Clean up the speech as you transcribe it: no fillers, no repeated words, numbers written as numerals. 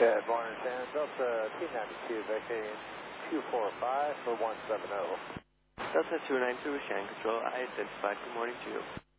Good morning, San Delta T92, vacating 245 for 170. Delta 292 with Shannon Control, I identified. Good morning to you.